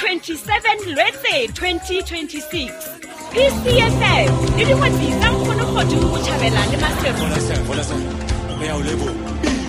27 Lwetse 2026. PCFM le dikgwedi tsa nkgono kgodi go tšhabela le masego.